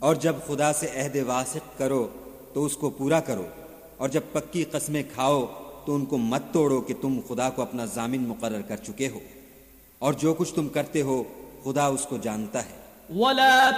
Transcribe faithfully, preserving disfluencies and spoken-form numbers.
और जब खुदा से अहद वासिक करो तो उसको पूरा करो, और जब पक्की कस्में खाओ तो उनको मत तोड़ो कि तुम खुदा को अपना जामिन मुकर्रर कर चुके हो, और जो कुछ तुम करते हो खुदा उसको जानता है।